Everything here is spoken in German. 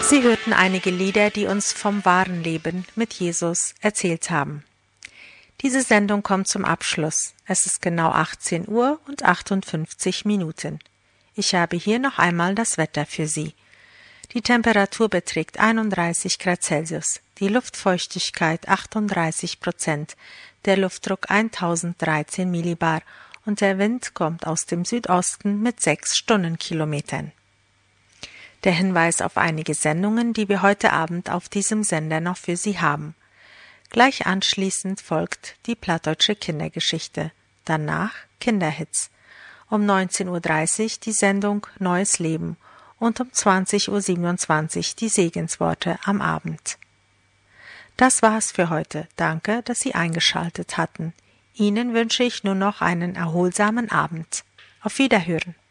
Sie hörten einige Lieder, die uns vom wahren Leben mit Jesus erzählt haben. Diese Sendung kommt zum Abschluss. Es ist genau 18 Uhr und 58 Minuten. Ich habe hier noch einmal das Wetter für Sie. Die Temperatur beträgt 31 Grad Celsius, die Luftfeuchtigkeit 38%, der Luftdruck 1013 Millibar und der Wind kommt aus dem Südosten mit 6 Stundenkilometern. Der Hinweis auf einige Sendungen, die wir heute Abend auf diesem Sender noch für Sie haben. Gleich anschließend folgt die Plattdeutsche Kindergeschichte, danach Kinderhits. Um 19:30 Uhr die Sendung Neues Leben und um 20:27 Uhr die Segensworte am Abend. Das war's für heute. Danke, dass Sie eingeschaltet hatten. Ihnen wünsche ich nur noch einen erholsamen Abend. Auf Wiederhören.